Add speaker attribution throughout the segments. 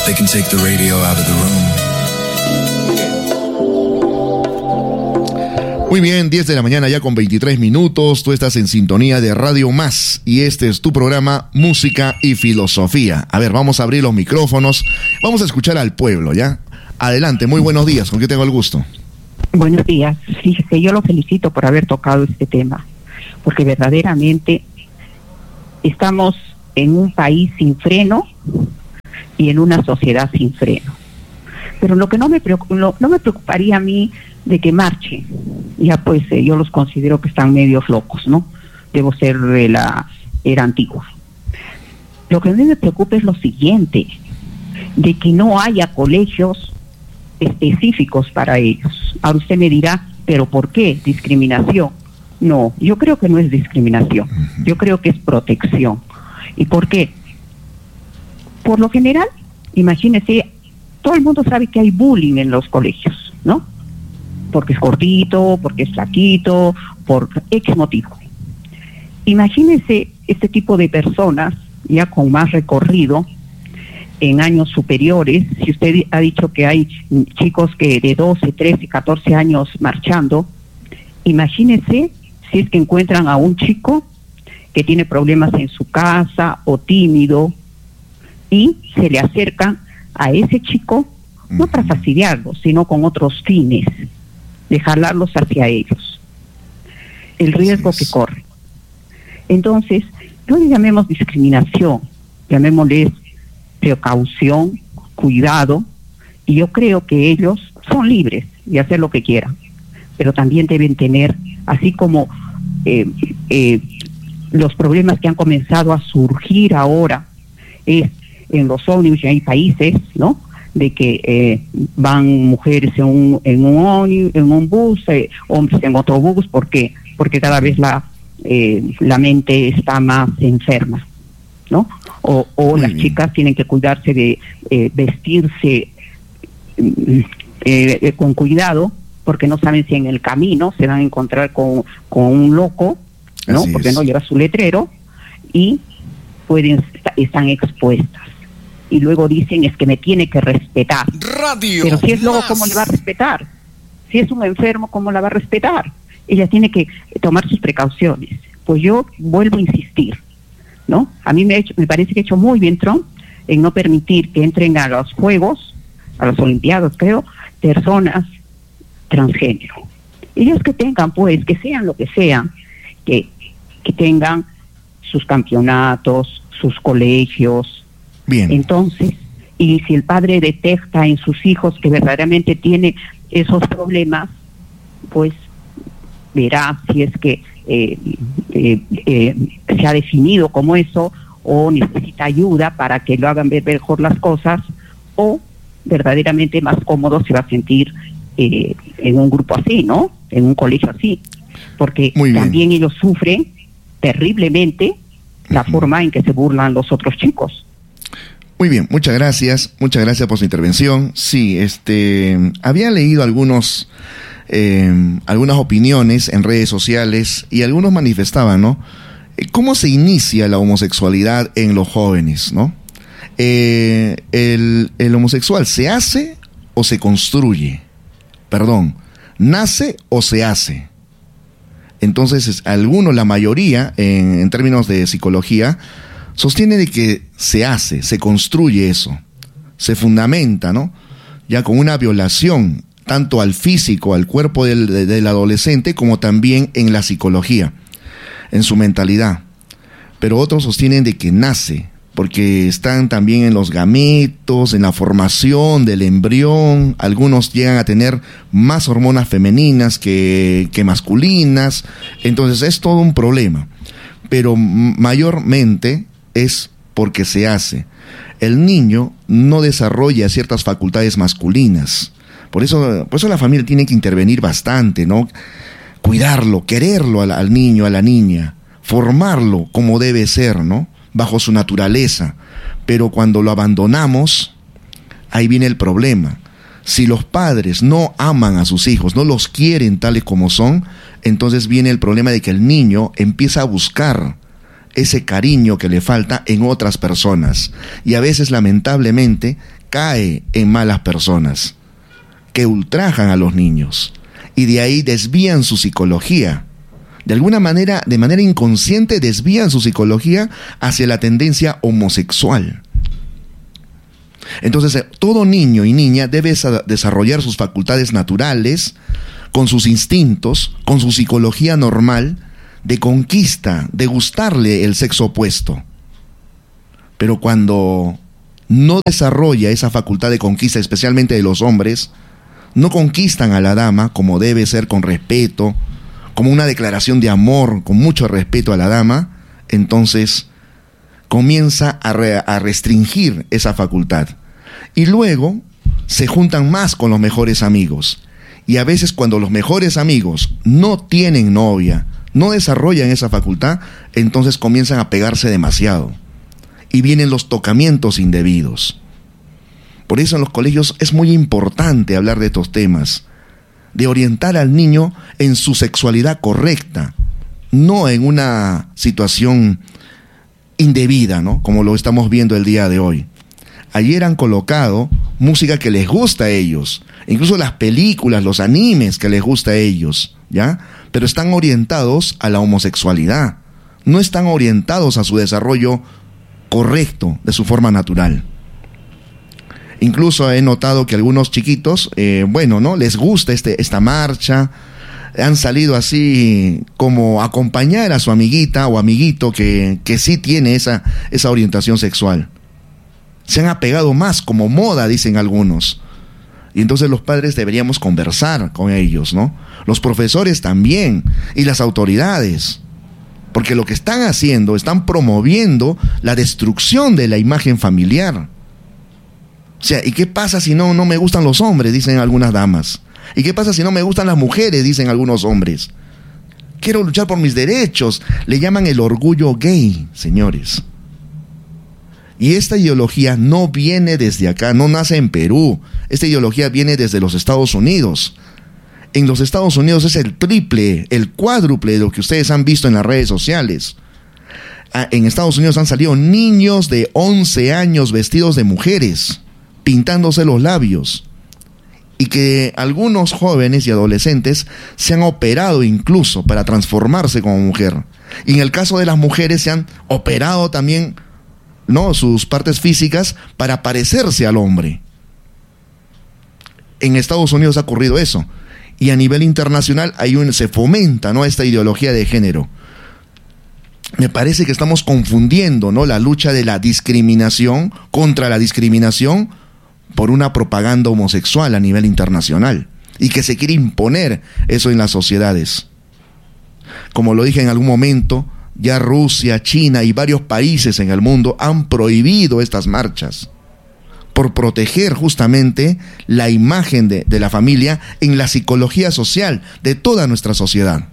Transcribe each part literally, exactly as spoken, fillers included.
Speaker 1: They can take the radio out of the room.
Speaker 2: Muy bien, diez de la mañana ya con veintitrés minutos. Tú estás en sintonía de Radio Más y este es tu programa Música y Filosofía. A ver, vamos a abrir los micrófonos. Vamos a escuchar al pueblo, ¿ya? Adelante, muy buenos días. ¿Con qué tengo el gusto?
Speaker 3: Buenos días. Fíjese, yo lo felicito por haber tocado este tema, porque verdaderamente estamos en un país sin freno y en una sociedad sin freno. Pero lo que no me preocup- no, no me preocuparía a mí de que marchen, ya pues eh, yo los considero que están medio locos, ¿no? Debo ser de la era antigua. Lo que a mí me preocupa es lo siguiente, de que no haya colegios específicos para ellos. Ahora usted me dirá, ¿pero por qué? ¿Discriminación? No, yo creo que no es discriminación, yo creo que es protección. ¿Y por qué? Por lo general, imagínese, todo el mundo sabe que hay bullying en los colegios, ¿no? Porque es gordito, porque es flaquito, por X motivo. Imagínese este tipo de personas, ya con más recorrido, en años superiores. Si usted ha dicho que hay chicos que de doce, trece, catorce años marchando, imagínese si es que encuentran a un chico que tiene problemas en su casa o tímido y se le acercan a ese chico, no para fastidiarlo, sino con otros fines, de jalarlos hacia ellos. El riesgo que corre. Entonces, no le llamemos discriminación, llamémosle precaución, cuidado, y yo creo que ellos son libres de hacer lo que quieran, pero también deben tener, así como eh, eh, los problemas que han comenzado a surgir ahora es en los ómnibus, hay países, ¿no?, de que eh, van mujeres en un en un ómnibus, en un bus, eh, hombres en otro bus, ¿por qué? Porque cada vez la eh, la mente está más enferma, ¿no? O, o las chicas tienen que cuidarse de eh, vestirse eh, eh, con cuidado, porque no saben si en el camino se van a encontrar con, con un loco, ¿no?
Speaker 2: Así
Speaker 3: porque
Speaker 2: es.
Speaker 3: no lleva su letrero y pueden están expuestas. Y luego dicen, es que me tiene que respetar.
Speaker 1: Radio
Speaker 3: Pero si es loco,
Speaker 1: Más.
Speaker 3: ¿cómo le va a respetar? Si es un enfermo, ¿cómo la va a respetar? Ella tiene que tomar sus precauciones. Pues yo vuelvo a insistir, ¿no? A mí me, ha hecho, me parece que ha hecho muy bien Trump en no permitir que entren a los Juegos, a las Olimpiadas, creo, personas transgénero. Ellos que tengan, pues, que sean lo que sean, que, que tengan sus campeonatos, sus colegios.
Speaker 2: Bien.
Speaker 3: Entonces, y si el padre detecta en sus hijos que verdaderamente tiene esos problemas, pues verá si es que eh, eh, eh, se ha definido como eso, o necesita ayuda para que lo hagan ver mejor las cosas, o verdaderamente más cómodo se va a sentir eh, en un grupo así, ¿no? En un colegio así, porque también ellos sufren terriblemente la uh-huh. forma en que se burlan los otros chicos.
Speaker 2: Muy bien, muchas gracias, muchas gracias por su intervención. Sí, este, había leído algunos, eh, algunas opiniones en redes sociales y algunos manifestaban, ¿no? ¿Cómo se inicia la homosexualidad en los jóvenes, no? Eh, el, el homosexual, ¿se hace o se construye? Perdón, ¿nace o se hace? Entonces, algunos, la mayoría, en, en términos de psicología, sostiene de que se hace, se construye eso, se fundamenta, ¿no? Ya con una violación, tanto al físico, al cuerpo del, de, del adolescente, como también en la psicología, en su mentalidad. Pero otros sostienen de que nace, porque están también en los gametos, en la formación del embrión. Algunos llegan a tener más hormonas femeninas que, que masculinas. Entonces es todo un problema. Pero mayormente es porque se hace. El niño no desarrolla ciertas facultades masculinas. Por eso, por eso la familia tiene que intervenir bastante, ¿no? Cuidarlo, quererlo al, al niño, a la niña, formarlo como debe ser, ¿no? Bajo su naturaleza. Pero cuando lo abandonamos, ahí viene el problema. Si los padres no aman a sus hijos, no los quieren tales como son, entonces viene el problema de que el niño empieza a buscar ese cariño que le falta en otras personas. Y a veces, lamentablemente, cae en malas personas que ultrajan a los niños y de ahí desvían su psicología. De alguna manera, de manera inconsciente, desvían su psicología hacia la tendencia homosexual. Entonces, todo niño y niña debe desarrollar sus facultades naturales, con sus instintos, con su psicología normal, de conquista, de gustarle el sexo opuesto. Pero cuando no desarrolla esa facultad de conquista, especialmente de los hombres, no conquistan a la dama como debe ser, con respeto, como una declaración de amor, con mucho respeto a la dama, entonces comienza a, re, a restringir esa facultad. Y luego se juntan más con los mejores amigos. Y a veces cuando los mejores amigos no tienen novia, no desarrollan esa facultad, entonces comienzan a pegarse demasiado. Y vienen los tocamientos indebidos. Por eso en los colegios es muy importante hablar de estos temas, de orientar al niño en su sexualidad correcta, no en una situación indebida, ¿no? Como lo estamos viendo el día de hoy. Ayer han colocado música que les gusta a ellos, incluso las películas, los animes que les gusta a ellos, ¿ya? Pero están orientados a la homosexualidad, no están orientados a su desarrollo correcto de su forma natural. Incluso he notado que algunos chiquitos, eh, bueno, ¿no? Les gusta este, esta marcha, han salido así como a acompañar a su amiguita o amiguito que, que sí tiene esa, esa orientación sexual. Se han apegado más como moda, dicen algunos. Y entonces los padres deberíamos conversar con ellos, ¿no? Los profesores también, y las autoridades. Porque lo que están haciendo, están promoviendo la destrucción de la imagen familiar. O sea, ¿y qué pasa si no, no me gustan los hombres? Dicen algunas damas. ¿Y qué pasa si no me gustan las mujeres? Dicen algunos hombres. Quiero luchar por mis derechos. Le llaman el orgullo gay, señores. Y esta ideología no viene desde acá, no nace en Perú. Esta ideología viene desde los Estados Unidos. En los Estados Unidos es el triple, el cuádruple de lo que ustedes han visto en las redes sociales. En Estados Unidos han salido niños de once años vestidos de mujeres, pintándose los labios, y que algunos jóvenes y adolescentes se han operado incluso para transformarse como mujer. Y en el caso de las mujeres se han operado también, ¿no?, sus partes físicas para parecerse al hombre. En Estados Unidos ha ocurrido eso, y a nivel internacional hay un, se fomenta, ¿no?, esta ideología de género. Me parece que estamos confundiendo, ¿no?, la lucha de la discriminación contra la discriminación por una propaganda homosexual a nivel internacional, y que se quiere imponer eso en las sociedades. Como lo dije en algún momento, ya Rusia, China y varios países en el mundo han prohibido estas marchas por proteger justamente la imagen de, de la familia en la psicología social de toda nuestra sociedad.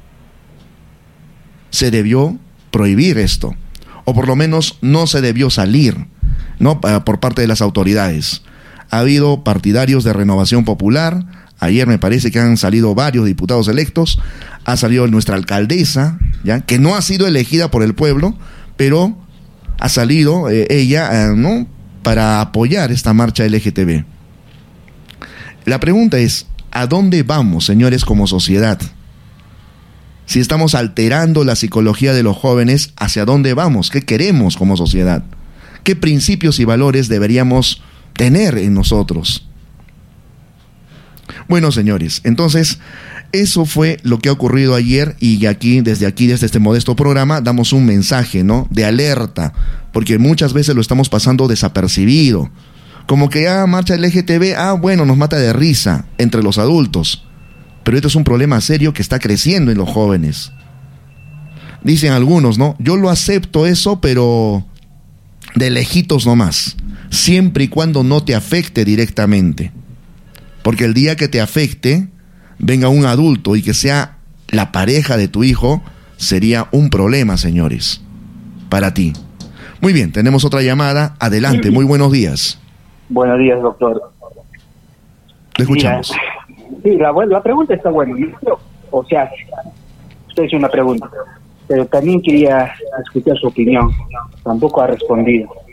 Speaker 2: Se debió prohibir esto, o por lo menos no se debió salir, ¿no?, por parte de las autoridades. Ha habido partidarios de Renovación Popular. Ayer me parece que han salido varios diputados electos. Ha salido nuestra alcaldesa, ¿ya?, que no ha sido elegida por el pueblo, pero ha salido eh, ella, eh, ¿no?, para apoyar esta marcha L G T B. La pregunta es, ¿a dónde vamos, señores, como sociedad? Si estamos alterando la psicología de los jóvenes, ¿hacia dónde vamos? ¿Qué queremos como sociedad? ¿Qué principios y valores deberíamos tener en nosotros? Bueno, señores, entonces eso fue lo que ha ocurrido ayer, y aquí, desde aquí, desde este modesto programa, damos un mensaje, ¿no?, de alerta, porque muchas veces lo estamos pasando desapercibido, como que, ah, marcha L G T B, ah, bueno, nos mata de risa entre los adultos, pero esto es un problema serio que está creciendo en los jóvenes. Dicen algunos, ¿no?, yo lo acepto eso, pero de lejitos nomás, siempre y cuando no te afecte directamente, porque el día que te afecte, venga un adulto y que sea la pareja de tu hijo, sería un problema, señores, para ti. Muy bien, tenemos otra llamada. Adelante, muy buenos días.
Speaker 4: Buenos días, doctor.
Speaker 2: Le escuchamos.
Speaker 4: Sí, la, la pregunta está buena. O sea, usted hizo una pregunta, pero también quería escuchar su opinión. Tampoco ha respondido.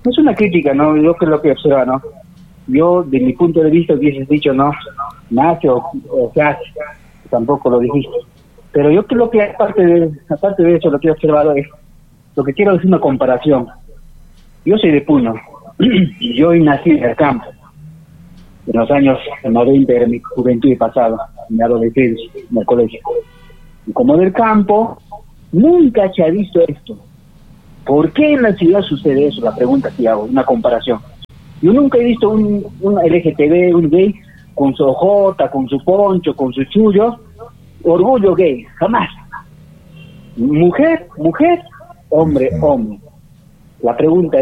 Speaker 4: No es una crítica, ¿no? Yo que lo que observa, ¿no? Yo, de mi punto de vista, hubieses dicho, no, nace o, o se hace. Tampoco lo dijiste. Pero yo creo que aparte de, aparte de eso, lo que he observado es, lo que quiero es una comparación. Yo soy de Puno. Yo nací en el campo. En los años noventa era mi juventud pasada, mi adolescencia, en el colegio. Y como del campo, nunca se ha visto esto. ¿Por qué en la ciudad sucede eso? La pregunta que hago, una comparación. Yo nunca he visto un, un L G T B, un gay, con su ojota, con su poncho, con su chullo, orgullo gay, jamás. Mujer, mujer, hombre, hombre. La pregunta